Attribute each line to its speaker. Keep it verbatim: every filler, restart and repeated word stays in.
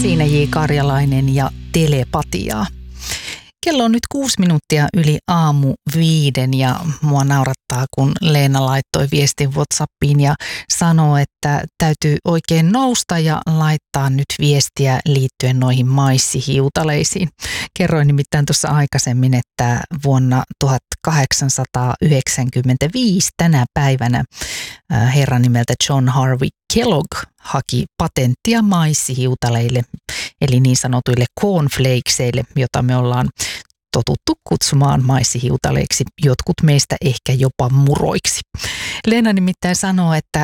Speaker 1: Siinä J. Karjalainen ja telepatiaa. Kello on nyt kuusi minuuttia yli aamu viiden ja mua naurattaa, kun Leena laittoi viestin WhatsAppiin ja sanoo, että täytyy oikein nousta ja laittaa nyt viestiä liittyen noihin maissihiutaleisiin. Kerroin nimittäin tuossa aikaisemmin, että vuonna tuhatkahdeksansataayhdeksänkymmentäviisi tänä päivänä herra nimeltä John Harvey Kellogg haki patenttia maissihiutaleille, eli niin sanotuille cornflakeseille, jota me ollaan totuttu kutsumaan maissihiutaleiksi, jotkut meistä ehkä jopa muroiksi. Leena nimittäin sanoo, että